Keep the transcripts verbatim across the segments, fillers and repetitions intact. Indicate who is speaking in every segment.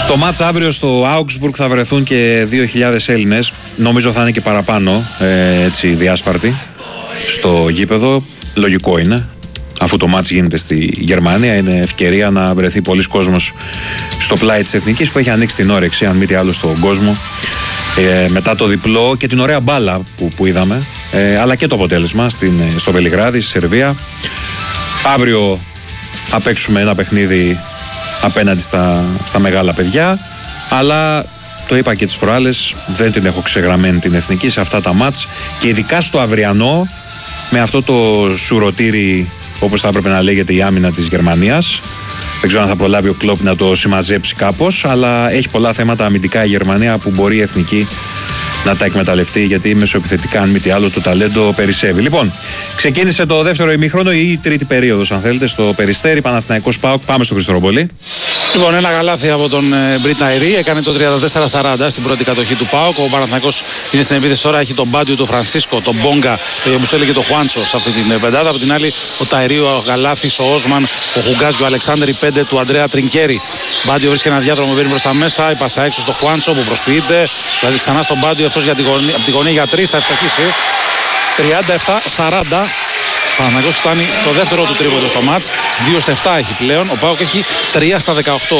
Speaker 1: Στο μάτς αύριο στο Augsburg θα βρεθούν και δύο χιλιάδες Έλληνες. Νομίζω θα είναι και παραπάνω, ε, έτσι, διάσπαρτοι στο γήπεδο. Λογικό είναι. Αφού το μάτς γίνεται στη Γερμανία, είναι ευκαιρία να βρεθεί πολλοί κόσμος στο πλάι της Εθνικής, που έχει ανοίξει την όρεξη, αν μη τι άλλο, στον κόσμο. Ε, μετά το διπλό και την ωραία μπάλα που, που είδαμε, ε, αλλά και το αποτέλεσμα στην, στο Βελιγράδι, στη Σερβία. Αύριο θα παίξουμε ένα παιχνίδι απέναντι στα, στα μεγάλα παιδιά, αλλά το είπα και τις προάλλες, δεν την έχω ξεγραμμένη την Εθνική σε αυτά τα μάτς, και ειδικά στο αυριανό, με αυτό το σουρωτήρι, όπως θα έπρεπε να λέγεται, η άμυνα της Γερμανίας. Δεν ξέρω αν θα προλάβει ο Κλόπ να το συμμαζέψει κάπως, αλλά έχει πολλά θέματα αμυντικά η Γερμανία που μπορεί η Εθνική να τα εκμεταλλευτεί, γιατί μεσοεπιθετικά, αν μη τι άλλο, το ταλέντο περισσεύει. Λοιπόν, ξεκίνησε το δεύτερο ημίχρονο, ή η τρίτη περίοδος, αν θέλετε, στο Περιστέρι, Παναθηναϊκός ΠΑΟΚ. Πάμε στο Χριστοροπολί.
Speaker 2: Λοιπόν, ένα καλάθι από τον Μπριτ Ταϊρή, έκανε το τριάντα τέσσερα σαράντα στην πρώτη κατοχή του ΠΑΟΚ. Ο Παναθηναϊκός είναι στην επίθεση τώρα, έχει τον Μπάντιου, τον Φρανσίσκο, τον Μπόγκα, όπως έλεγε και τον Χουάντσο σε αυτή την πεντάδα. Από την άλλη, ο Ταϊρή, ο Γαλάθης, ο Όσμαν, ο Χουγκάς και ο Αλεξάνδρ, οι πέντε του Αντρέα Τρινκέρι. Μπάντιου βρίσκει ένα διάδρομο, μπαίνει προς τα μέσα, η πάσα έξω στο Χουάντσο που προσποιείται. Δηλαδή ξανά στον Μπάντιου, αυτός για την γωνία, από τη γωνία για τρεις, θα ευστοχίσει. τριάντα επτά σαράντα. Ο Παναθηναϊκός φτάνει το δεύτερο του τρίποντο στο μάτς. δύο στα επτά έχει πλέον. Ο ΠΑΟΚ έχει τρία στα δεκαοκτώ.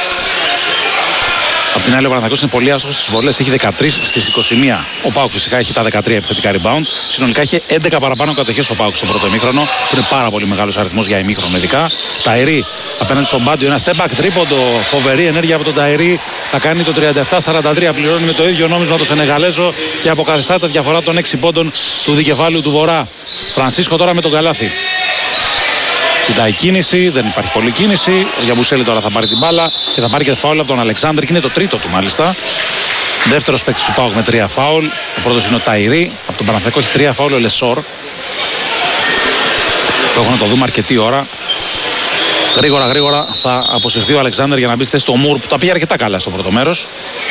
Speaker 2: Απ' την άλλη, ο Παναθηναϊκός είναι πολύ άστοχος στις βολές, έχει δεκατρείς στις είκοσι μία. Ο ΠΑΟΚ φυσικά έχει τα δεκατρία επιθετικά rebound. Συνολικά είχε έντεκα παραπάνω κατοχές ο ΠΑΟΚ στο πρώτο ημίχρονο, που είναι πάρα πολύ μεγάλος αριθμός για ημίχρονο ειδικά. Ταϊρή απέναντι στον Μπάντιο, ένα step back τρίποντο, φοβερή ενέργεια από τον Ταϊρή. Θα κάνει το τριάντα επτά σαράντα τρία, πληρώνει με το ίδιο νόμισμα το Σενεγαλέζο και αποκαθιστά τη διαφορά των έξι πόντων του δικεφάλιου του Βορρά. Φρανσίσκο τώρα με τον καλάθι. Κοιτάει κίνηση, δεν υπάρχει πολλή κίνηση. Ο Γιαμπουσέλη τώρα θα πάρει την μπάλα και θα πάρει και φάουλ από τον Αλεξάνδρ, και είναι το τρίτο του μάλιστα. Δεύτερος παίκτης του ΠΑΟΚ με τρία φάουλ. Ο πρώτος είναι ο Ταϊρή. Από τον Παναθηναϊκό έχει τρία φάουλ ο Λεσόρ. Το έχω να το δούμε αρκετή ώρα. Γρήγορα γρήγορα θα αποσυρθεί ο Αλεξάνδρ για να μπει στη θέση του Μουρ, που τα πήγε αρκετά καλά στο πρώτο μέρος.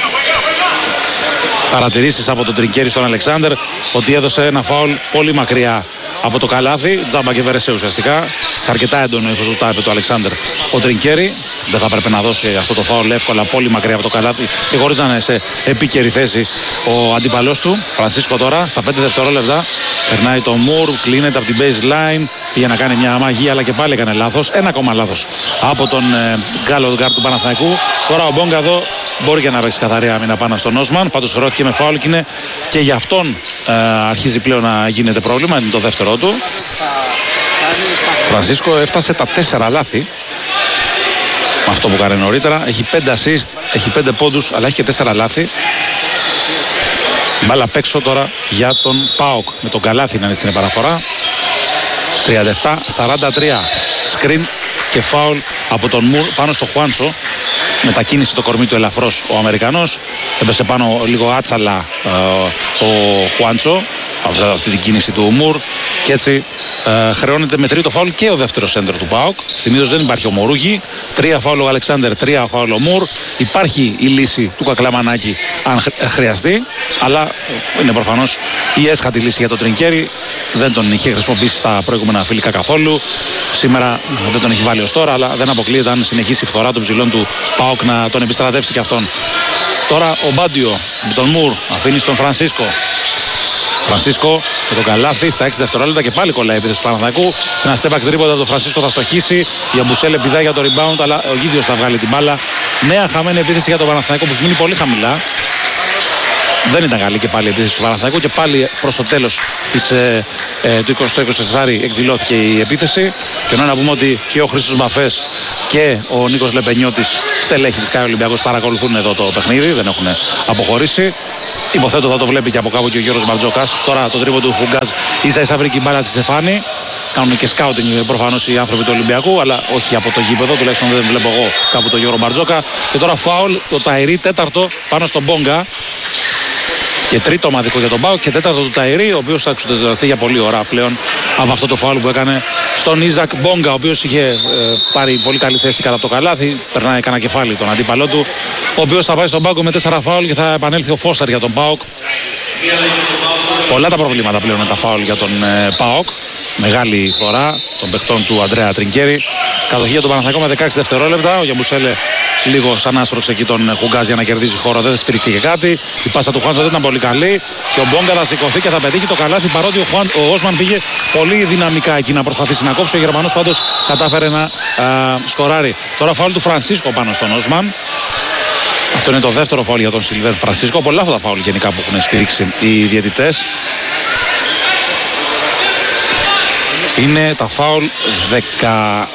Speaker 2: Παρατηρήσεις από τον Τρινκέρι στον Αλεξάνδρ ότι έδωσε ένα φάουλ πολύ μακριά από το καλάθι, τζάμπα και βερεσέ ουσιαστικά. Σε αρκετά έντονο ύφος του τάπε του Αλεξάνδρ ο Τρινκέρι. Δεν θα έπρεπε να δώσει αυτό το φάουλ εύκολα, πολύ μακριά από το καλάθι και χωρίς να είναι σε επίκαιρη θέση ο αντίπαλός του. Φρανσίσκο τώρα στα πέντε δευτερόλεπτα περνάει το Μουρ, κλείνεται από την baseline για να κάνει μια μαγεία, αλλά και πάλι έκανε λάθος. Ένα ακόμα λάθος από τον ε, Γκάλο γκάρ του Παναθηναϊκού. Τώρα ο Μπόγκα εδώ μπορεί και να παίξει καθαρή άμυνα πάνω στον Όσμαν. Πάντως χρεώθηκε με φάουλ και, είναι, και για αυτόν ε, αρχίζει πλέον να γίνεται πρόβλημα. Είναι το δεύτερό του. Φρανσίσκο έφτασε τα τέσσερα λάθη με αυτό που κάνει νωρίτερα. Έχει πέντε assist, έχει πέντε πόντους, αλλά έχει και τέσσερα λάθη. Μπάλα απ' έξω τώρα για τον ΠΑΟΚ, με τον καλάθι να είναι στην επαναφορά. τριάντα επτά σαράντα τρία. Σκριν και φάουλ από τον Μουρ πάνω στο Χουάντσο. Μετακίνησε το κορμί του ελαφρώς ο Αμερικανός. Έπεσε πάνω λίγο άτσαλα ε, ο Χουάντσο, αυτή την κίνηση του Μουρ, και έτσι ε, χρεώνεται με τρίτο φάουλ και ο δεύτερος σέντρο του ΠΑΟΚ. Συνήθως δεν υπάρχει ο Μωρούγη. Τρία φάουλ ο Αλεξάνδρ, τρία φάουλ ο Μουρ. Υπάρχει η λύση του Κακλαμανάκη αν χρειαστεί, αλλά είναι προφανώς η έσχατη λύση για τον Τρινκέρι. Δεν τον είχε χρησιμοποιήσει στα προηγούμενα φιλικά καθόλου. Σήμερα δεν τον έχει βάλει ως τώρα, αλλά δεν αποκλείεται, αν συνεχίσει η φθορά των ψηλών του ΠΑΟΚ, να τον επιστρατεύσει και αυτόν. Τώρα ο Μπάντιο με τον Μουρ αφήνει στον Φρανσίσκο. Φρανσίσκο με τον καλάθι στα έξι δευτερόλεπτα και πάλι κολλάει η επίθεση του Παναθηναϊκού. Ένα step back τρίποντα, το Φρανσίσκο θα στοχίσει. Η Αμπουσέλ πηδάει για το rebound, αλλά ο Γίδιος θα βγάλει την μπάλα. Νέα χαμένη επίθεση για τον Παναθηναϊκό που έχει μείνει πολύ χαμηλά. Δεν ήταν καλή και πάλι η επίθεση του Παναθηναϊκού, και πάλι προς το τέλος της, ε, ε, του είκοσι είκοσι τέσσερα εκδηλώθηκε η επίθεση. Και ενώ να πούμε ότι και ο Χρήστος Μπαφές και ο Νίκος Λεπενιώτης, στελέχη της ΚΑΕ Ολυμπιακός, παρακολουθούν εδώ το παιχνίδι, δεν έχουν αποχωρήσει. Υποθέτω θα το βλέπει και από κάπου και ο Γιώργος Μπαρτζόκας. Τώρα το τρίποντο του Φουγκάζ ίσα ίσα βρήκε η μπάλα τη Στεφάνη. Κάνουν και σκάουτινγκ προφανώς οι άνθρωποι του Ολυμπιακού, αλλά όχι από το γήπεδο, τουλάχιστον δεν βλέπω εγώ κάπου τον Γιώργο Μπαρτζόκα. Και τώρα φάουλ το Ταϊρή, τέταρτο πάνω στον Μπόγκα. Και τρίτο ομαδικό για τον ΠΑΟΚ και τέταρτο του Ταϊρή, ο οποίος θα εξουδετερωθεί για πολλή ώρα πλέον από αυτό το φάουλ που έκανε στον Ιζακ Μπόγκα, ο οποίος είχε ε, πάρει πολύ καλή θέση κατά το καλάθι. Περνάει κανένα κεφάλι τον αντίπαλό του, ο οποίος θα πάει στον πάγκο με τέσσερα φάουλ και θα επανέλθει ο Φώστερ για τον ΠΑΟΚ. Πολλά τα προβλήματα πλέον με τα φάουλ για τον ε, ΠΑΟΚ. Μεγάλη φορά των παιχτών του Αντρέα Τρινκέρι. Κατοχή για τον Παναθηναϊκό με δεκαέξι δευτερόλεπτα. Ο Γιαμπουσέλε λίγο σαν άσπροξε εκεί τον Χουγκάζ για να κερδίζει χώρο. Δεν σφυρίχτηκε κάτι. Η πάσα του Χουάντσο δεν ήταν πολύ καλή. Και ο Μπόγκα θα σηκωθεί και θα πετύχει το καλάθι, παρότι ο, Χουάν, ο Όσμαν πήγε πολύ δυναμικά εκεί να προσπαθήσει να κόψει. Ο Γερμανός πάντως κατάφερε να α, σκοράρει. Τώρα φάουλ του Φρανσίσκο πάνω στον Όσμαν. Αυτό είναι το δεύτερο φάουλ για τον Σιλβέρ Φρανσίσκο. Πολλά αυτά τα φάουλ γενικά που έχουν στηρίξει οι διαιτητές. Είναι τα φάουλ δεκατρία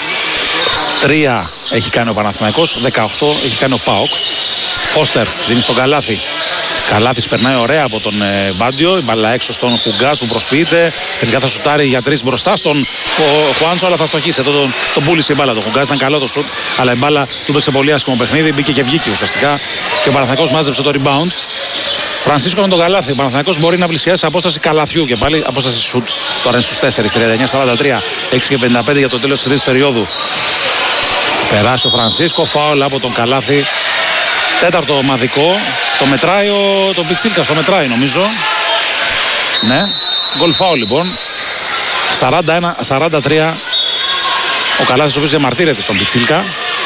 Speaker 2: έχει κάνει ο Παναθηναϊκός, δεκαοκτώ έχει κάνει ο ΠΑΟΚ. Φώστερ δίνει στον Καλάθι. Καλάθης περνάει ωραία από τον ε, Μπάντιο, η μπάλα έξω στον Χουγκάζ που προσποιείται. Τελικά θα σουτάρει για τρεις μπροστά στον Χουάντσο, αλλά θα στοχίσει. Εδώ τον, τον πούλησε η μπάλα. Το Χουγκάζ ήταν καλό το σουτ, αλλά η μπάλα του παίξε πολύ άσχημο παιχνίδι. Μπήκε και βγήκε ουσιαστικά και ο Παναθηναϊκός μάζεψε το rebound. Φρανσίσκο με τον Καλάθι. Ο Παναθηναϊκός μπορεί να πλησιάσει σε απόσταση καλαθιού και πάλι απόσταση σουτ. Τώρα είναι στους τέσσερα, τριάντα εννιά σαράντα τρία, έξι και πενήντα πέντε για το τέλος της τρίτης περίοδου. Περάσει ο Φρανσίσκο, φάουλ από τον Καλάθι. Τέταρτο ομαδικό. Το μετράει ο το Πιτσίλκα, το μετράει νομίζω. Ναι, γκολ φάουλ λοιπόν. σαράντα ένα σαράντα τρία. Ο Καλάθης ο οποίος διαμαρτύρεται στον Πιτσίλκα.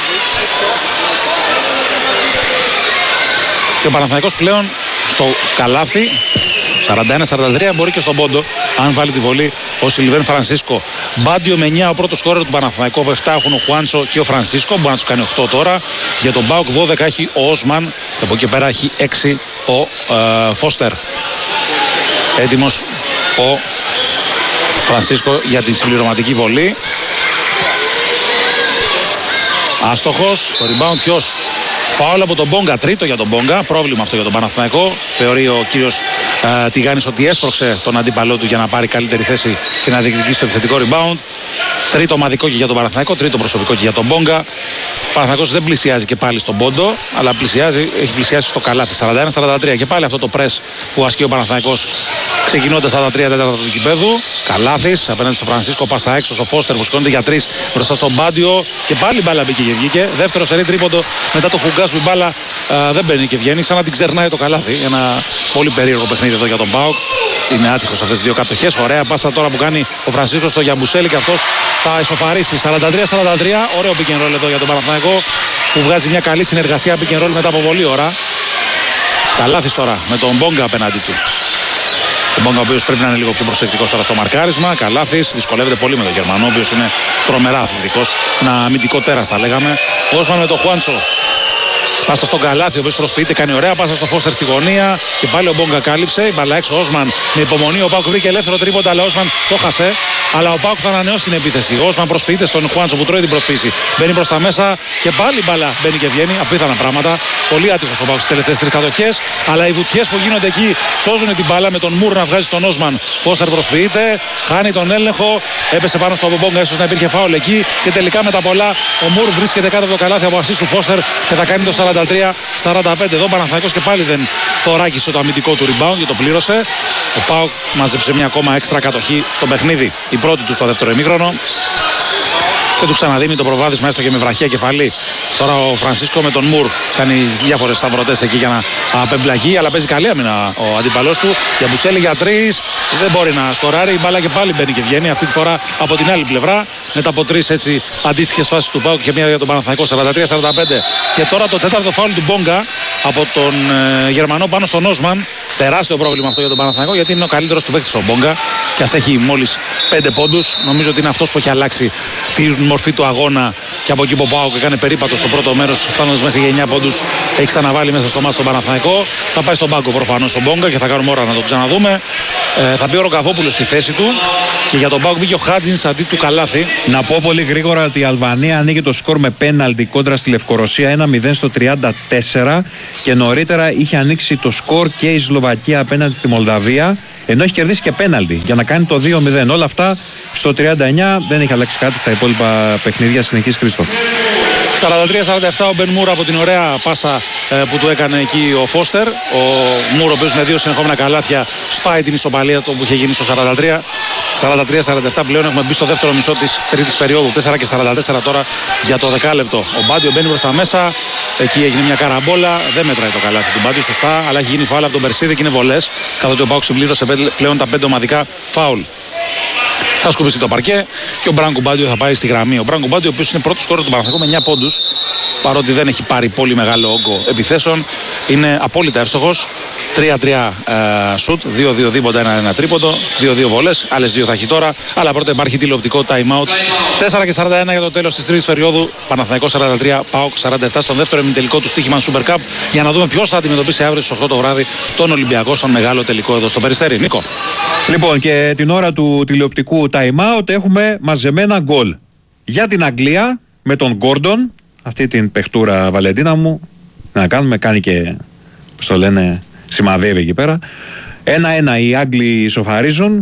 Speaker 2: Και ο Παναθηναϊκός πλέον στο καλάθι σαράντα ένα σαράντα τρία μπορεί και στον πόντο αν βάλει τη βολή ο Σιλβέν Φρανσίσκο. Μπάντιο με εννιά ο πρώτος σκόρερ του Παναθηναϊκού. Από επτά έχουν ο Χουάντσο και ο Φρανσίσκο. Μπορεί να τους κάνει οκτώ τώρα. Για τον ΠΑΟΚ δώδεκα έχει ο Όσμαν. Και από εκεί πέρα έχει έξι ο ε, Φώστερ. Έτοιμος ο Φρανσίσκο για την συμπληρωματική βολή. Άστοχος. Το rebound ποιος? Φάουλ από τον Μπόγκα, τρίτο για τον Μπόγκα. Πρόβλημα αυτό για τον Παναθηναϊκό. Θεωρεί ο κύριος ε, Τιγάνης ότι έσπρωξε τον αντίπαλό του για να πάρει καλύτερη θέση και να διεκδικήσει το επιθετικό rebound. Τρίτο ομαδικό και για τον Παναθηναϊκό, τρίτο προσωπικό και για τον Μπόγκα. Ο Παναθηναϊκός δεν πλησιάζει και πάλι στον πόντο, αλλά πλησιάζει, έχει πλησιάσει στο καλάθι. σαράντα ένα σαράντα τρία και πάλι αυτό το press που ασκεί ο Παναθηναϊκός ξεκινώντας σαράντα τρία τέταρτα του γηπέδου. Καλάθις απέναντι στο Φρανσίσκο, πάσα έξω στο Φώστερ που σηκώνεται για τρεις μπροστά στον Μπάντιο. Και πάλι μπάλα μπήκε και βγήκε. Δεύτερο σερί τρίποντο μετά το Χουγκάζ που η μπάλα α, δεν μπαίνει και βγαίνει, σαν να την ξερνάει το καλάθι. Ένα πολύ περίεργο παιχνίδι εδώ για τον ΠΑΟΚ. Είναι άτυχος αυτές τις δύο κατοχές. Ωραία πάσα τώρα που κάνει ο Φρανσίσκο στο Γιαμπουσέλη και αυτός θα ισοφαρίσει. σαράντα τρία σαράντα τρία. Ωραίο pick and roll εδώ για τον Παναθηναϊκό που βγάζει μια καλή συνεργασία pick and roll μετά από πολλή ώρα. Καλάθις τώρα με τον Μπόγκα απέναντί του. Ο Μπόγκα ο οποίος πρέπει να είναι λίγο πιο προσεκτικός τώρα στο μαρκάρισμα. Καλάθις δυσκολεύεται πολύ με τον Γερμανό, ο οποίος είναι τρομερά αθλητικός. Ένα αμυντικό τέρας θα λέγαμε. Όσμαν με τον Χουάντσο. Πάσα στον Καλάθι, ο οποίος προσποιείται, κάνει ωραία πάσα στο Φώστερ στη γωνία. Και πάλι ο Μπόγκα κάλυψε. Η μπαλά έξω, Όσμαν με υπομονή. Ο Πάουκ βρήκε ελεύθερο τρίποντα, αλλά ο Όσμαν το χάσε. Αλλά ο Πάουκ θα ανανεώσει την επίθεση. Ο Όσμαν προσποιείται στον Χουάντσο που τρώει την προσποίηση. Μπαίνει προς τα μέσα και πάλι η μπαλά μπαίνει και βγαίνει. Απίθανα πράγματα. Πολύ άτυχος ο Πάουκ στις τελευταίες τρεις κατοχές. Αλλά οι βουτιές που γίνονται εκεί σώζουν την μπαλά με τον Μουρ να βγάζει τον Όσμαν. Φώστερ προσποιείται, χάνει τον έλεγχο. Έπεσε πάνω στο Μπόγκα, ίσως να υπήρχε φάουλ εκεί. Και τελικά με τα πολλά ο Μουρ βρίσκεται κάτω από το καλάθι από ασίστ του Φώστερ και θα κάνει το σαράντα τρία σαράντα πέντε. Εδώ ο Παναθηναϊκός και πάλι δεν θωράκισε το αμυντικό του rebound και το πλήρωσε. Ο ΠΑΟΚ μάζεψε μια ακόμα έξτρα κατοχή στο παιχνίδι. Η πρώτη του στο δεύτερο ημίχρονο. Και του ξαναδίνει το προβάδισμα έστω και με βραχία κεφαλή. Τώρα ο Φρανσίσκο με τον Μουρ κάνει διάφορες σταυρωτές εκεί για να απεμπλαγεί. Αλλά παίζει καλή άμυνα ο αντίπαλός του. Για Μπουσέλη για τρεις. Δεν μπορεί να σκοράρει. Η μπάλα και πάλι μπαίνει και βγαίνει. Αυτή τη φορά από την άλλη πλευρά. Μετά από τρεις έτσι αντίστοιχες φάσεις του ΠΑΟΚ και μια για τον Παναθηναϊκό σαράντα τρία σαράντα πέντε. Και τώρα το τέταρτο φάουλ του Μπόγκα από τον ε, Γερμανό πάνω στον Όσμαν. Τεράστιο πρόβλημα αυτό για τον Παναθηναϊκό γιατί είναι ο καλύτερος του παίκτης ο Μπόγκα. Και ας έχει μόλις πέντε πόντους. Νομίζω ότι είναι αυτός που έχει αλλάξει τη μορφή του αγώνα και από εκεί που ο ΠΑΟΚ έκανε περίπατο στο πρώτο μέρος φτάνοντας μέχρι εννιά πόντους έχει ξαναβάλει μέσα στο μάτι στον Παναθηναϊκό. Θα πάει στον πάγκο προφανώς ο Μπόγκα και θα κάνουμε ώρα να το ξαναδούμε. Ε, θα μπει ο Ροκαβόπουλος στη θέση του και για τον ΠΑΟΚ μπήκε ο Χάτζινς αντί του Καλάθι.
Speaker 1: Να πω πολύ γρήγορα ότι η Αλβανία ανοίγει το σκορ με πέναλτι κόντρα στη Λευκορωσία ένα μηδέν στο τριάντα τέσσερα και νωρίτερα είχε ανοίξει το σκορ και η Σλοβακία απέναντι στη Μολδαβία. Ενώ έχει κερδίσει και πέναλτι για να κάνει το δύο μηδέν. Όλα αυτά στο τριάντα εννιά, δεν έχει αλλάξει κάτι στα υπόλοιπα παιχνίδια. Συνεχής Χρήστο.
Speaker 2: σαράντα τρία σαράντα επτά ο Μπεν Μουρ από την ωραία πάσα ε, που του έκανε εκεί ο Φώστερ. Ο Μουρ, ο οποίος με δύο συνεχόμενα καλάθια σπάει την ισοπαλία του που είχε γίνει στο σαράντα τρία. σαράντα τρία σαράντα επτά πλέον έχουμε μπει στο δεύτερο μισό της τρίτης περίοδου. τέσσερα και σαράντα τέσσερα τώρα για το δεκάλεπτο. Ο Μπάντιο μπαίνει προς τα μέσα. Εκεί έγινε μια καραμπόλα. Δεν μετράει το καλάθι του Μπάντιο σωστά, αλλά έχει γίνει φάουλ από τον Περσίδη και είναι βολές. Καθότι ο ΠΑΟΚ συμπλήρωσε πλέον τα πέντε ομαδικά φάουλ. θα σκουπιστεί το παρκέ και ο Μπράνκο Μπάντιο θα πάει στη γραμμή. Ο Μπράνκο Μπάντιο, ο οποίος είναι πρώτος σκόρερ του Παναθηναϊκού με εννιά πόντους, παρότι δεν έχει πάρει πολύ μεγάλο όγκο επιθέσεων, είναι απόλυτα εύστοχος. τρία τρία ε, σουτ, δύο δύο δίποντα, ένα ένα τρίποντο, δύο δύο βολές, άλλες δύο θα έχει τώρα. Αλλά πρώτα υπάρχει τηλεοπτικό time out. τέσσερα και σαράντα ένα για το τέλος της τρίτης περίοδου. Παναθηναϊκός σαράντα τρία, ΠΑΟΚ σαράντα επτά στον δεύτερο ημιτελικό του στοίχημα Super Cup. Για να δούμε ποιος θα αντιμετωπίσει αύριο στις οκτώ το βράδυ τον Ολυμπιακό στον μεγάλο τελικό εδώ στο Περιστέρι. Νίκο.
Speaker 1: Λοιπόν, και την ώρα του τηλεοπτικού time out έχουμε μαζεμένα γκολ. Για την Αγγλία με τον Γκόρντον, αυτή την παιχτούρα Βαλεντίνα μου, να κάνουμε, κάνει και, πώς το λένε, σημαδεύει εκεί πέρα. Ένα ένα οι Άγγλοι ισοφαρίζουν.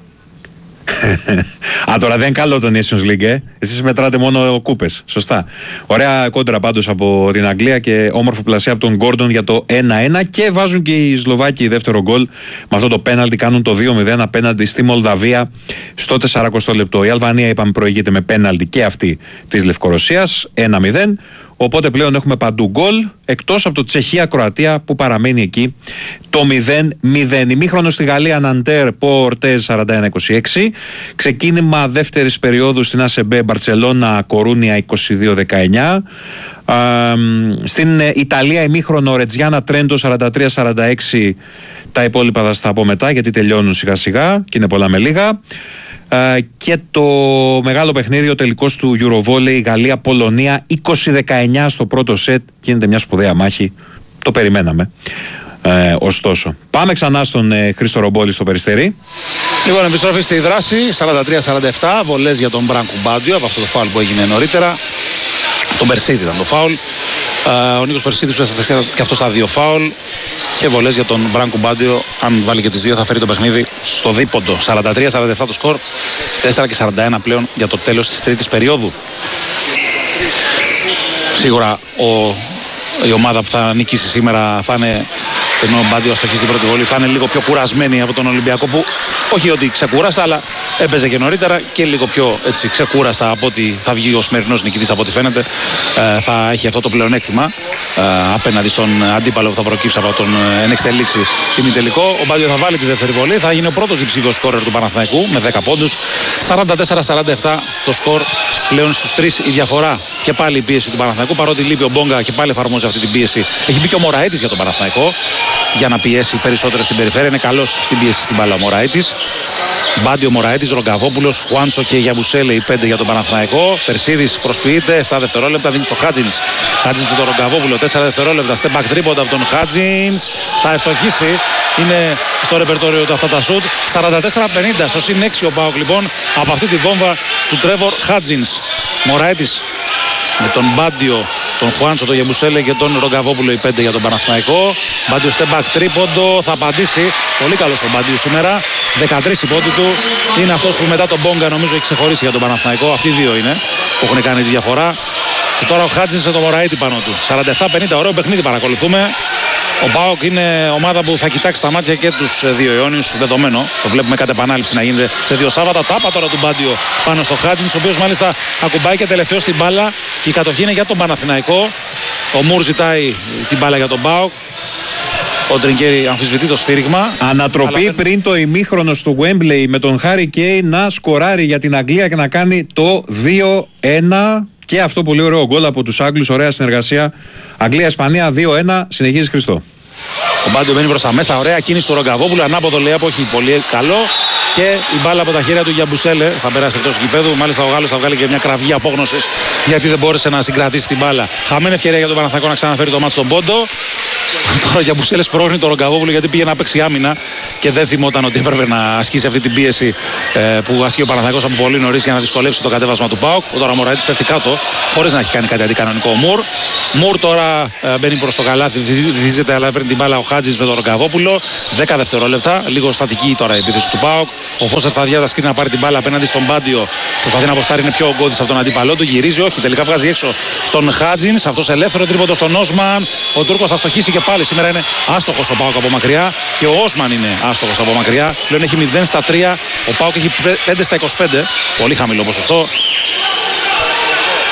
Speaker 1: Α, τώρα δεν είναι καλό το Nations League, ε. Εσείς μετράτε μόνο κούπες. Σωστά. Ωραία κόντρα πάντως από την Αγγλία και όμορφο πλασία από τον Γκόρντον για το ένα ένα. Και βάζουν και οι Σλοβάκοι δεύτερο γκολ. Με αυτό το πέναλτι κάνουν το δύο μηδέν απέναντι στη Μολδαβία στο σαράντα λεπτό. Η Αλβανία, είπαμε, προηγείται με πέναλτι και αυτή της Λευκορωσίας. ένα μηδέν. Οπότε πλέον έχουμε παντού γκολ, εκτός από το Τσεχία-Κροατία που παραμένει εκεί το μηδέν μηδέν. Ημίχρονο στη Γαλλία, Ναντέρ, Πορτέζ σαράντα ένα είκοσι έξι. Ξεκίνημα δεύτερης περίοδου στην ΑΣΕΜΠΕ, Μπαρτσελώνα, Κορούνια είκοσι δύο δεκαεννιά. Α, στην Ιταλία, ημίχρονο, Ρετζιάνα, Τρέντο σαράντα τρία σαράντα έξι. Τα υπόλοιπα θα στα πω μετά γιατί τελειώνουν σιγά σιγά και είναι πολλά με λίγα. Uh, και το μεγάλο παιχνίδι, ο τελικός του Eurovolley, Γαλλία-Πολωνία είκοσι δεκαεννιά στο πρώτο σετ. Γίνεται μια σπουδαία μάχη, το περιμέναμε. Uh, ωστόσο, πάμε ξανά στον uh, Χρήστο Ρομπόλη στο Περιστέρι.
Speaker 2: Λοιπόν, επιστροφή στη δράση, σαράντα τρία σαράντα επτά, βολές για τον Μπράνκο Μπάντιο από αυτό το φάουλ που έγινε νωρίτερα. Τον Περσίδη ήταν το φάουλ. Uh, ο Νίκος Περσίδης που έστασε και αυτό στα δύο φάουλ. Και βολές για τον Μπράνκο Μπάντιο. Αν βάλει και τις δύο θα φέρει το παιχνίδι στο δίποντο. σαράντα τρία σαράντα επτά το σκορ. τέσσερα και σαράντα ένα πλέον για το τέλος της τρίτης περίοδου. Σίγουρα ο, η ομάδα που θα νικήσει σήμερα θα είναι, ενώ ο Μπάντιο αστοχεί στην πρώτη βολή, θα είναι λίγο πιο κουρασμένη από τον Ολυμπιακό που όχι ότι ξεκούραστα, αλλά έπαιζε και νωρίτερα και λίγο πιο έτσι, ξεκούραστα από ότι θα βγει ο σημερινός νικητής από ό,τι φαίνεται. Ε, θα έχει αυτό το πλεονέκτημα ε, απέναντι στον αντίπαλο που θα προκύψει από τον ε, εν εξελίξη ημιτελικό. Ο Μπάντιο θα βάλει τη δεύτερη βολή, θα γίνει ο πρώτος διψήφιος σκόρερ του Παναθηναϊκού με δέκα πόντους. σαράντα τέσσερα σαράντα επτά το σκορ, πλέον στους τρεις η διαφορά. Και πάλι η πίεση του Παναθηναϊκού, παρότι λείπει ο Μπόγκα και πάλι εφαρμόζει αυτή την πίεση. Έχει μπει και ο Μωραήτης για τον Παναθηναϊκό για να πιέσει περισσότερο στην περιφέρεια. Είναι καλός στην πίεση στην μπάλα ο Μωραήτης. Μπάντιο, Μωραήτης, Ρογκαβόπουλος, Χουάντσο και Γιαμπουσέλε, οι πέντε για τον Παναθηναϊκό. Περσίδης προσποιείται, επτά δευτερόλεπτα, δίνει στο Χάτζινς. Χάτζινς με τον Ρογκαβόπουλο, τέσσερα δευτερόλεπτα. Step back τρίποντα από τον Χάτζινς. Θα ευστοχίσει, είναι στο ρεπερτόριο του αυτά τα σουτ. σαράντα τέσσερα πενήντα στο συν έξι ο ΠΑΟΚ λοιπόν από αυτή τη βόμβα του Τρέβορ Χάτζινς. Μωραήτης με τον Μπάντιο, τον Χουάντσο, τον Γεμπουσέλε και τον Ρογκαβόπουλο, οι πέντε για τον Παναθηναϊκό. Μπάντιο step back τρίποντο, θα απαντήσει. Πολύ καλός ο Μπάντιο σήμερα. δεκατρείς η πόντη του. Είναι αυτός που μετά τον Μπόγκα νομίζω έχει ξεχωρίσει για τον Παναθηναϊκό. Αυτοί οι δύο είναι που έχουν κάνει τη διαφορά. Και τώρα ο Χάτζινς με τον Μωραήτη πάνω του. σαράντα επτά πενήντα, ωραίο παιχνίδι παρακολουθούμε. Ο ΠΑΟΚ είναι ομάδα που θα κοιτάξει τα μάτια και τους δύο αιώνιους, δεδομένο. Το βλέπουμε κατά επανάληψη να γίνεται σε δύο Σάββατα. Τάπα τώρα του Μπάντιο πάνω στο Χάτζινς, ο οποίος μάλιστα ακουμπάει και τελευταίο στην μπάλα. Η κατοχή είναι για τον Παναθηναϊκό. Ο Μουρ ζητάει την μπάλα για τον ΠΑΟΚ. Ο Τρινκέρι αμφισβητεί το σφύριγμα.
Speaker 1: Ανατροπή αλλά... πριν το ημίχρονο στο Wembley με τον Χάρι Κέιν να σκοράρει για την Αγγλία και να κάνει το δύο ένα. Και αυτό πολύ ωραίο γκολ από τους Άγγλους, ωραία συνεργασία. Αγγλία-Ισπανία δύο ένα, συνεχίζει Χριστό.
Speaker 2: Ο Μπάντιο μπαίνει προς τα μέσα, ωραία κίνηση του Ρογκαβόπουλου, ανάποδο λέει από όχι πολύ καλό. Και η μπάλα από τα χέρια του Γιαμπουσέλε θα περάσει εκτός γηπέδου. Μάλιστα ο Γάλλος θα βγάλει και μια κραυγή απόγνωσης γιατί δεν μπόρεσε να συγκρατήσει την μπάλα. Χαμένη ευκαιρία για τον Παναθηναϊκό να ξαναφέρει το μάτι στον πόντο. Τώρα ο Γιαμπουσέλε πρόχνει τον Ρογκαβόπουλο γιατί πήγε να παίξει άμυνα και δεν θυμόταν ότι έπρεπε να ασκήσει αυτή την πίεση ε, που ασκεί ο Παναθηναϊκός από πολύ νωρίς για να δυσκολεύσει το κατέβασμα του ΠΑΟΚ. Ο τώρα Μωραήτης πέφτει κάτω χωρίς να έχει κάνει κάτι αντικανονικό. Ο Μουρ. Μουρ τώρα ε, μπαίνει προς το καλάθι, βυθίζεται αλλά παίρνει την μπάλα ο Χάτζης με τον Ρογκαβόπουλο. δέκα δευτερόλεπτα, λίγο στατική τώρα η επίθεση του ΠΑΟΚ. Ο Φώστερ στα διάτασκη να πάρει την μπάλα απέναντι στον Μπάντιο. Προσπαθεί να αποστάρει, είναι πιο ογκώδης από τον αντίπαλό του. Γυρίζει, όχι, τελικά βγάζει έξω στον Χάτζινς. Αυτός ελεύθερο τρίποντο στον Όσμαν. Ο Τούρκος θα στοχίσει και πάλι. Σήμερα είναι άστοχος ο ΠΑΟΚ από μακριά. Και ο Όσμαν είναι άστοχος από μακριά. Πλέον έχει μηδέν στα τρία. Ο ΠΑΟΚ έχει πέντε στα είκοσι πέντε. Πολύ χαμηλό ποσοστό.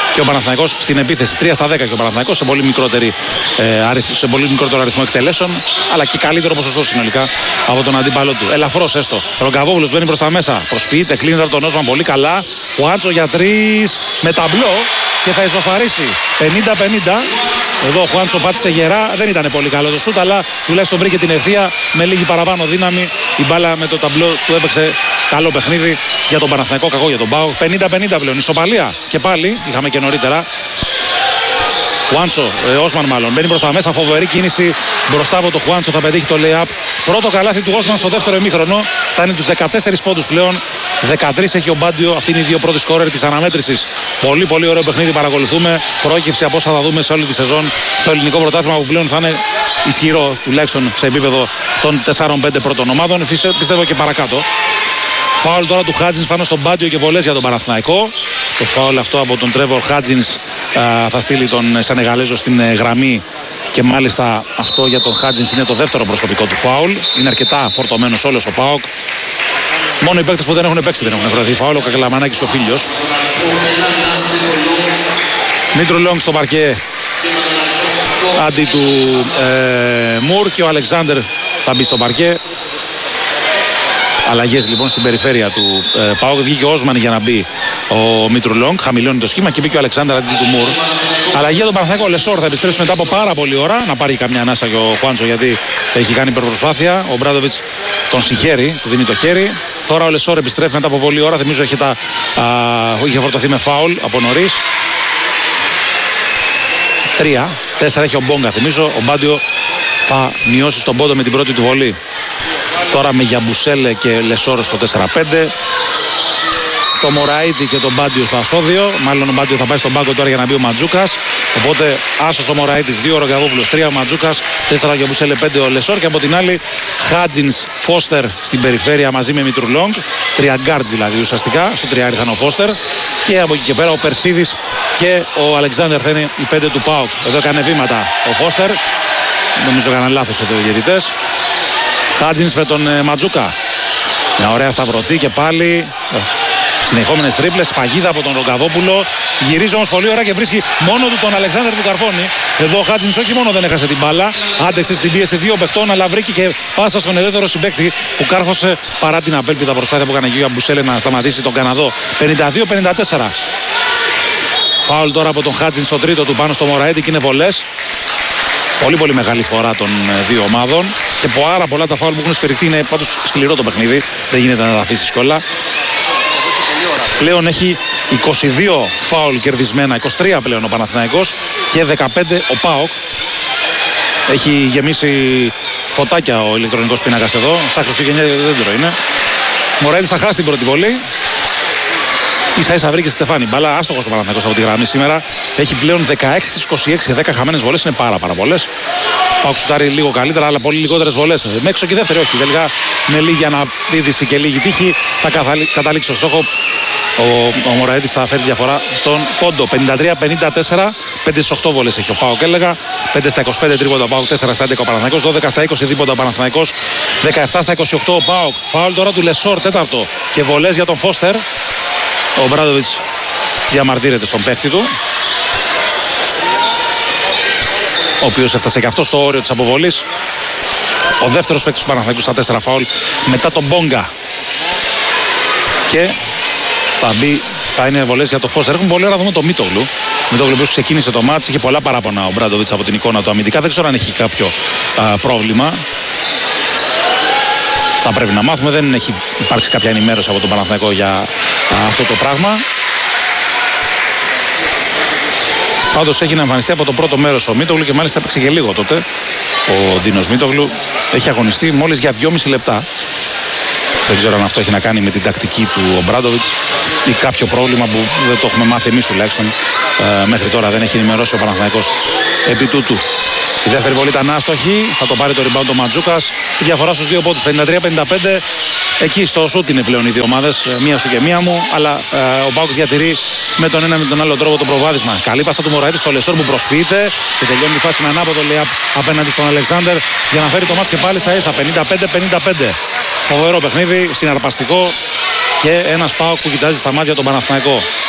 Speaker 2: και ο Παναθηναϊκός στην επίθεση. τρία στα δέκα και ο Παναθηναϊκός σε πολύ, μικρότερη, ε, σε πολύ μικρότερο αριθμό εκτελέσεων, αλλά και καλύτερο ποσοστό συνολικά από τον αντίπαλό του. Ελαφρώς έστω. Ρογκαβόπουλος μπαίνει προς τα μέσα. Προσποιείται, κλείνει τον Όσμαν πολύ καλά. Ο Άτσο για τρεις με ταμπλό και θα ισοφαρίσει πενήντα πενήντα. Εδώ ο Χουάντσο πάτησε γερά. Δεν ήταν πολύ καλό το σούτ, αλλά τουλάχιστον βρήκε την ευθεία με λίγη παραπάνω δύναμη. Η μπάλα με το ταμπλό του έπαιξε καλό παιχνίδι για τον Παναθηναϊκό, κακό για τον ΠΑΟΚ. πενήντα πενήντα πλέον. Ισοπαλία και πάλι. Είχαμε και νωρίτερα. Χουάντσο, ε, Όσμαν μάλλον, μπαίνει προς τα μέσα, φοβερή κίνηση μπροστά από το Χουάντσο, θα πετύχει το lay-up. Πρώτο καλάθι του Όσμαν στο δεύτερο ημίχρονο, φτάνει τους δεκατέσσερις πόντους πλέον, δεκατρείς έχει ο Μπάντιο, αυτοί είναι οι δύο πρώτοι σκόρερ της αναμέτρησης. Πολύ πολύ ωραίο παιχνίδι παρακολουθούμε, προέκυψη από όσα θα δούμε σε όλη τη σεζόν στο ελληνικό πρωτάθλημα που πλέον θα είναι ισχυρό, τουλάχιστον σε επίπεδο των τεσσάρων πέντε πρώτων ομάδων, πιστεύω και παρακάτω. Φάουλ τώρα του Χάτζινς πάνω στον Μπάντιο και βολές για τον Παναθηναϊκό. Το φάουλ αυτό από τον Τρέβορ Χάτζινς θα στείλει τον Σενεγαλέζο στην ε, γραμμή και μάλιστα αυτό για τον Χάτζινς είναι το δεύτερο προσωπικό του φάουλ. Είναι αρκετά φορτωμένος όλος ο ΠΑΟΚ. Μόνο οι παίκτες που δεν έχουν παίξει δεν έχουν βρεθεί φάουλ, ο Κακελαμανάκης και ο Φίλιος. Μήτρου Λόγκ στο παρκέ αντί του ε, Μουρ και ο Αλεξάνδερ θα μπει στο παρκέ. Αλλαγές λοιπόν στην περιφέρεια του ε, ΠΑΟΚ. Βγήκε ο Όσμαν για να μπει ο Μήτρου Λόγκ. Χαμηλώνει το σχήμα και μπήκε ο Αλεξάνδρ αντί του Μουρ. Αλλαγή για τον Παναθηναϊκό. Ο Λεσόρ θα επιστρέψει μετά από πάρα πολλή ώρα. Να πάρει καμιά ανάσα και ο Χουάντσο γιατί έχει κάνει υπερπροσπάθεια. Ο Μπράντοβιτς τον συγχαίρει, του δίνει το χέρι. Τώρα ο Λεσόρ επιστρέφει μετά από πολλή ώρα. Θυμίζω είχε, τα, α, είχε φορτωθεί με φάουλ από νωρίς. Τρία, τέσσερα έχει ο Μπόγκα. Θυμίζω ο Μπάντιο θα μειώσει στον πόντο με την πρώτη του βολή. Τώρα με Γιαμπουσέλε και Λεσόρο στο τέσσερα πέντε. Το Μωραΐτη και τον Μπάντιο στο ασώδιο. Μάλλον ο Μπάντιο θα πάει στον πάγκο τώρα για να μπει ο Ματζούκας. Οπότε άσος ο Μωραΐτης, δύο ο Ρογκαβόπουλος, τρία ο Ματζούκας, τέσσερα ο Γιαμπουσέλε, πέντε ο Λεσόρ. Και από την άλλη Χάτζινς, Φώστερ στην περιφέρεια μαζί με Μητρουλόγκ. Τρία γκάρντ δηλαδή ουσιαστικά. Στο τριάρι θα είναι ο Φώστερ. Και από εκεί και πέρα ο Περσίδης και ο Αλεξάνδερ θα είναι οι πέντε του ΠΑΟΚ. Εδώ έκανε βήματα ο Φώστερ. Νομίζω έκαναν λάθος εδώ οι διαιτητές. Χάτζινς με τον ε, Ματζούκα. Μια ωραία σταυρωτή και πάλι. Συνεχόμενες τρίπλες, παγίδα από τον Ρογκαβόπουλο. Γυρίζει όμως πολύ ωραία και βρίσκει μόνο του τον Αλεξάνδρ που καρφώνει. Εδώ ο Χάτζινς όχι μόνο δεν έχασε την μπάλα, άντεξε στην πίεση δύο παιχτών, αλλά βρήκε και πάσα στον ελεύθερο συμπαίκτη που κάρφωσε παρά την απέλπιδα προσπάθεια που έκανε ο Μπουσέλε να σταματήσει τον Καναδό. πενήντα δύο πενήντα τέσσερα. Φάουλ τώρα από τον Χάτζινς στο τρίτο του πάνω στο Μωραΐτη και είναι βολές. Πολύ πολύ μεγάλη φορά των δύο ομάδων και πάρα πολλά τα φάουλ που έχουν σφυριχτεί. Είναι πάντως σκληρό το παιχνίδι, δεν γίνεται να τα αφήσει κιόλα. Πλέον έχει είκοσι δύο φάουλ κερδισμένα, είκοσι τρία πλέον ο Παναθηναϊκός και δεκαπέντε ο ΠΑΟΚ. Έχει γεμίσει φωτάκια ο ηλεκτρονικός πίνακας εδώ, σαν Χριστούγεννα δέντρο είναι. Μωραΐτης θα χάσει την πρώτη βολή. Ίσα ίσα βρήκε στη Στεφάνη μπάλα, άστοχος ο Παναθηναϊκός από τη γραμμή σήμερα. Έχει πλέον δεκαέξι στις είκοσι έξι, δέκα χαμένες βολές, είναι πάρα πάρα πολλές. Πάω σουτάρει λίγο καλύτερα, αλλά πολύ λιγότερες βολές. Με έξω και δεύτερη, όχι. Τελικά με λίγη αναπήδηση και λίγη τύχη θα καταλήξει στο στόχο. Ο, ο Μωραΐτης θα φέρει διαφορά στον πόντο. πενήντα τρία πενήντα τέσσερα, πέντε στις οκτώ βολές έχει ο ΠΑΟΚ, έλεγα. πέντε στα είκοσι πέντε τρίποντα ο ΠΑΟΚ, τέσσερα στα έντεκα ο Παναθηναϊκός, δώδεκα στα είκοσι δίποντα ο Παναθηναϊκός, δεκαεπτά στα είκοσι οκτώ ο ΠΑΟΚ. Φάουλ τώρα του Λεσόρ, τέταρτο. Και βολές για τον Φώστερ. Ο Μπράντοβιτς διαμαρτύρεται στον παίχτη του, ο οποίος έφτασε και αυτό στο όριο της αποβολής. Ο δεύτερος παίκτης του Παναθηναϊκού στα τέσσερα φάουλ μετά τον Μπόγκα. Και θα μπει, θα είναι βολές για το Φώστερ. Έχουμε πολύ ώρα να δούμε το Μίτογλου. Μίτογλου που ξεκίνησε το μάτς, είχε πολλά παράπονα ο Μπράντοβιτς από την εικόνα του αμυντικά. Δεν ξέρω αν έχει κάποιο α, πρόβλημα. Θα πρέπει να μάθουμε, δεν έχει υπάρξει κάποια ενημέρωση από τον Παναθηναϊκό για α, αυτό το πράγμα. Πάντως έχει να εμφανιστεί από το πρώτο μέρος ο Μίτογλου και μάλιστα έπαιξε και λίγο τότε. Ο Ντίνος Μίτογλου έχει αγωνιστεί μόλις για δυόμιση λεπτά. Δεν ξέρω αν αυτό έχει να κάνει με την τακτική του ο Μπράντοβιτς ή κάποιο πρόβλημα που δεν το έχουμε μάθει εμείς τουλάχιστον. Ε, μέχρι τώρα δεν έχει ενημερώσει ο Παναθηναϊκός επί τούτου. Η δεύτερη βολή ήταν άστοχη, θα το πάρει το rebound ο Ματζούκας. Η διαφορά στους δύο πόντους, πενήντα τρία πενήντα πέντε. Εκεί στο σούτ είναι πλέον οι δύο ομάδες, μία σου και μία μου. Αλλά ε, ο ΠΑΟΚ διατηρεί με τον ένα με τον άλλο τρόπο το προβάδισμα. Καλή πάσα του Μωραΐτη στο Λεσόρ που προσποιείται και τελειώνει τη φάση με ανάποδο layup απέναντι στον Αλεξάνδερ για να φέρει το μάτς και πάλι στα ίσα. πενήντα πέντε πενήντα πέντε. Φοβερό παιχνίδι, συναρπαστικό και ένας ΠΑΟΚ που κοιτάζει στα μάτια τον Παναθηναϊκό.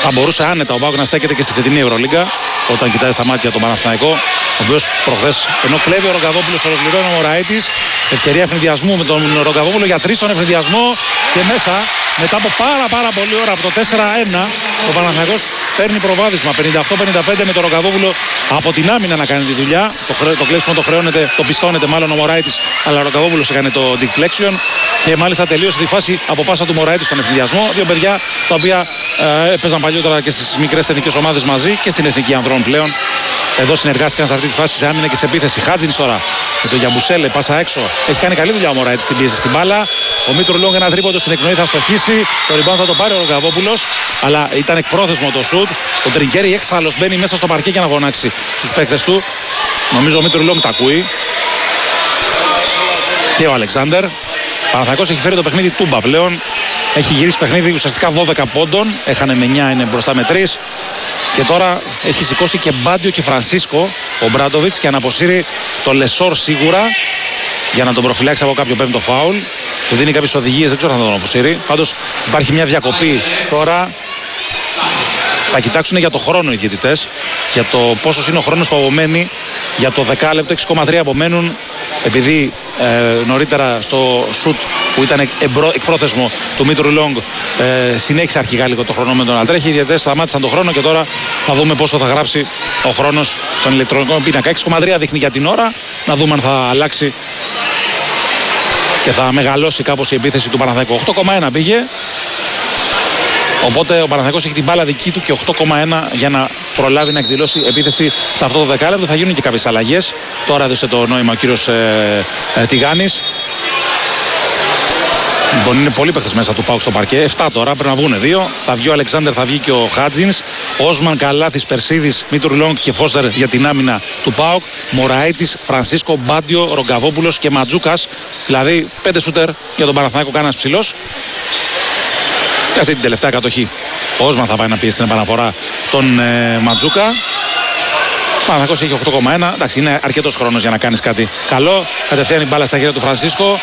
Speaker 2: θα μπορούσε άνετα ο ΠΑΟΚ να στέκεται και στη φετινή Ευρωλίγκα όταν κοιτάζει στα μάτια τον Παναθηναϊκό, ο οποίος προχθές, ενώ κλέβει ο Ρογκαδόπουλος, ολοκληρώνει ο Μωραΐτης, ευκαιρία ευνηδιασμού με τον Ρογκαδόπουλο για τρεις στον ευνηδιασμό και μέσα μετά από πάρα πάρα πολλή ώρα από το τέσσερα ένα ο Παναθηναϊκός παίρνει προβάδισμα πενήντα οκτώ πενήντα πέντε με τον Ρογκαδόπουλο από την άμυνα να κάνει τη δουλειά. Το, χρέ, το κλέψιμο το χρεώνεται, το πιστώνεται μάλλον ο Μωραΐτης, αλλά ο Ρογκαδόπουλος έκανε το deflection και μάλιστα τελείωσε τη φάση από πάσα του Μωραΐτη στον ευνηδιασμό. Δύο παιδιά τα οποία ε, έπαιζαν παλιότερα και στις μικρές εθνικές ομάδες μαζί και στην εθνική ανδρών πλέον. Εδώ συνεργάστηκαν σε αυτή τη φάση σε άμυνα και σε επίθεση. Χάτζινς τώρα με τον Γιαμπουσέλε, πάσα έξω. Έχει κάνει καλή δουλειά ο Μωραΐτης στην πίεση στην μπάλα. Ο Μήτρου Λόγκ ένα τρίποντο στην εκπνοή θα στοχίσει. Το rebound θα το πάρει ο Ρογκαδόπουλος, αλλά ήταν εκπρόθεσμο το σουτ. Ο Τριγκέρι έξαλλος μπαίνει μέσα στο παρκέ για να γονάξει στους παίκτες του. Νομίζω ο Μήτρου Λόγκ τα ακούει. Και ο Αλεξάνδερ. Παναθηναϊκός έχει φέρει το παιχνίδι τούμπα πλέον. Έχει γυρίσει παιχνίδι ουσιαστικά δώδεκα πόντων. Έχανε με εννιά, είναι μπροστά με τρεις. Και τώρα έχει σηκώσει και Μπάντιο και Φρανσίσκο ο Μπράντοβιτς και αναποσύρει το Λεσόρ σίγουρα για να τον προφυλάξει από κάποιο πέμπτο φάουλ. Του δίνει κάποιες οδηγίες, δεν ξέρω αν θα τον αποσύρει. Πάντως υπάρχει μια διακοπή τώρα. Θα κοιτάξουν για το χρόνο οι διαιτητές, για το πόσος είναι ο χρόνος που απομένει. Για το δεκάλεπτο έξι κόμμα τρία απομένουν, επειδή ε, νωρίτερα στο σουτ που ήταν εμπρό, εκπρόθεσμο του Μήτρου Λόγκ ε, συνέχισε αρχικά λίγο το χρονόμετρο να τρέχει. Οι διαιτητές σταμάτησαν τον χρόνο και τώρα θα δούμε πόσο θα γράψει ο χρόνος στον ηλεκτρονικό πίνακα. έξι κόμμα τρία δείχνει για την ώρα, να δούμε αν θα αλλάξει και θα μεγαλώσει κάπως η επίθεση του Παναθηναϊκού. οκτώ κόμμα ένα πήγε. Οπότε ο Παναθηναϊκός έχει την μπάλα δική του και οκτώ κόμμα ένα για να προλάβει να εκδηλώσει επίθεση σε αυτό το δεκάλεπτο. Θα γίνουν και κάποιες αλλαγές. Τώρα έδωσε το νόημα ο κύριος ε, ε, Τιγάνης. Λοιπόν, είναι πολλοί παίχτες μέσα του ΠΑΟΚ στο παρκέ. εφτά τώρα, πρέπει να βγουν δύο. Θα βγει ο Αλεξάνδερ, θα βγει και ο Χάτζινς. Όσμαν, Καλάθης, Περσίδης, Μήτρου Λόγκ και Φώστερ για την άμυνα του ΠΑΟΚ. Μωραΐτης, Φρανσίσκο, Μπάντιο, Ρογκαβόπουλος και Ματζούκας. Δηλαδή πέντε σούτερ για τον Παναθηναϊκό, κανένας ψηλός. Και αυτή την τελευταία κατοχή. Ο Όσμαν θα πάει να πιέσει την επαναφορά τον ε, Ματζούκα. Ο Παναθηναϊκός έχει οκτώ κόμμα ένα. Εντάξει, είναι αρκετός χρόνος για να κάνεις κάτι καλό. Κατευθείαν η μπάλα στα χέρια του Φρανσίσκο.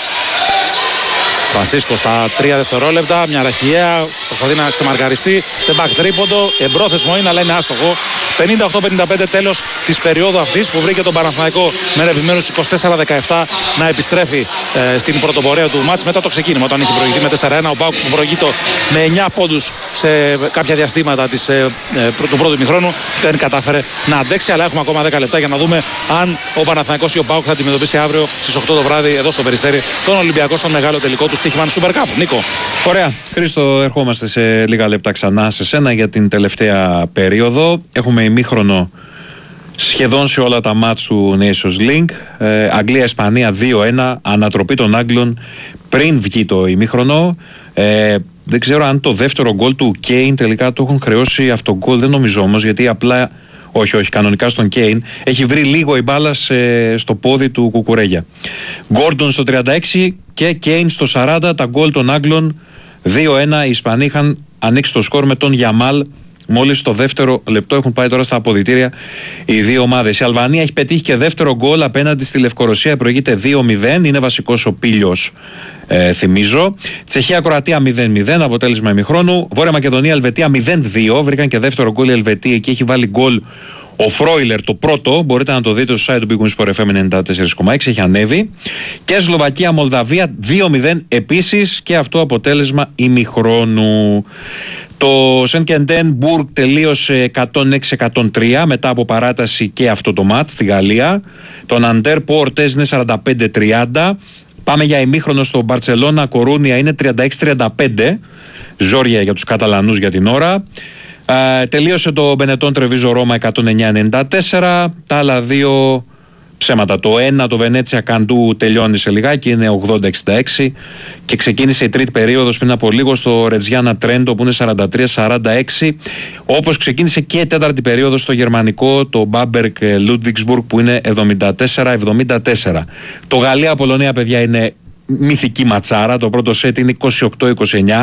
Speaker 2: Φρανσίσκο στα τρία δευτερόλεπτα. Μια ραχιαία. Προσπαθεί να ξεμαρκαριστεί. Στεμπακ τρίποντο. Εμπρόθεσμο είναι, αλλά είναι άστοχο. πενήντα οκτώ πενήντα πέντε τέλος της περίοδου αυτής που βρήκε τον Παναθηναϊκό με επιμέρους είκοσι τέσσερα δεκαεπτά να επιστρέφει ε, στην πρωτοπορία του μάτς μετά το ξεκίνημα. Όταν είχε προηγηθεί με τέσσερα ένα, ο ΠΑΟΚ που προηγείται με εννιά πόντους σε κάποια διαστήματα της, ε, ε, του πρώτου ημιχρόνου δεν κατάφερε να αντέξει. Αλλά έχουμε ακόμα δέκα λεπτά για να δούμε αν ο Παναθηναϊκός ή ο ΠΑΟΚ θα αντιμετωπίσει αύριο στις οκτώ το βράδυ εδώ στο Περιστέρι τον Ολυμπιακό στον μεγάλο τελικό του Στίχημαν Super Cup. Νίκο.
Speaker 1: Ωραία. Χρήστο, ερχόμαστε σε λίγα λεπτά ξανά σε σένα για την τελευταία περίοδο. Έχουμε ημίχρονο σχεδόν σε όλα τα μάτς του Nations League. Ε, Αγγλία-Ισπανία δύο ένα, ανατροπή των Άγγλων πριν βγει το ημίχρονο. Ε, δεν ξέρω αν το δεύτερο γκολ του Κέιν τελικά το έχουν χρεώσει αυτό γκολ, δεν νομίζω όμως, γιατί απλά, όχι όχι, κανονικά στον Κέιν έχει βρει λίγο η μπάλα σε, στο πόδι του Κουκουρέγια. Γκόρντον στο τριάντα έξι και Κέιν στο σαράντα, τα γκολ των Άγγλων δύο ένα. Οι Ισπανοί είχαν ανοίξει το σκορ με τον Γιαμάλ. Μόλις το δεύτερο λεπτό έχουν πάει τώρα στα αποδυτήρια οι δύο ομάδες. Η Αλβανία έχει πετύχει και δεύτερο γκολ απέναντι στη Λευκορωσία. Προηγείται δύο μηδέν. Είναι βασικός ο Πίλιος, ε, θυμίζω. Τσεχία-Κροατία μηδέν μηδέν. Αποτέλεσμα ημιχρόνου. Βόρεια Μακεδονία-Ελβετία μηδέν δύο. Βρήκαν και δεύτερο γκολ η Ελβετία. Εκεί έχει βάλει γκολ ο Φρόιλερ το πρώτο. Μπορείτε να το δείτε στο site του Big Win Sport εφ εμ ενενήντα τέσσερα κόμμα έξι. Έχει ανέβει. Και Σλοβακία-Μολδαβία δύο μηδέν επίσης. Και αυτό αποτέλεσμα ημιχρόνου. Το Σεν-Κεντέν-Μπουργκ τελείωσε εκατόν έξι εκατόν τρία μετά από παράταση και αυτό το μάτς στη Γαλλία. Το Ναντέρ Πόρτες είναι σαράντα πέντε τριάντα. Πάμε για ημίχρονο στο Μπαρτσελώνα Κορούνια, είναι τριάντα έξι τριάντα πέντε. Ζόρια για τους Καταλανούς για την ώρα. Ε, τελείωσε το Μπενετόν Τρεβίζο Ρώμα εκατόν εννιά ενενήντα τέσσερα. Τα άλλα δύο ψέματα. Το ένα, το Βενέτσια Καντού, τελειώνει σε λιγάκι, είναι ογδόντα εξήντα έξι. Και ξεκίνησε η τρίτη περίοδος πριν από λίγο στο Ρετζιάνα Τρέντο που είναι σαράντα τρία σαράντα έξι. Όπως ξεκίνησε και η τέταρτη περίοδος στο γερμανικό, το Μπάμπερκ Λούντβιγκσμπουργκ που είναι εβδομήντα τέσσερα εβδομήντα τέσσερα. Το Γαλλία Πολωνία, παιδιά, είναι μυθική ματσάρα. Το πρώτο σετ είναι είκοσι οκτώ είκοσι εννιά.